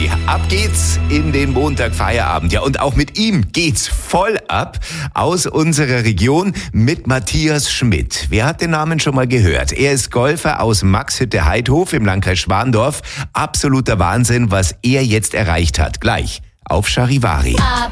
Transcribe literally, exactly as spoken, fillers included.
Charivari. Ab geht's in den Montagfeierabend. Ja, und auch mit ihm geht's voll ab aus unserer Region mit Matthias Schmidt. Wer hat den Namen schon mal gehört? Er ist Golfer aus Maxhütte-Heidhof im Landkreis Schwandorf. Absoluter Wahnsinn, was er jetzt erreicht hat. Gleich auf Charivari. Ab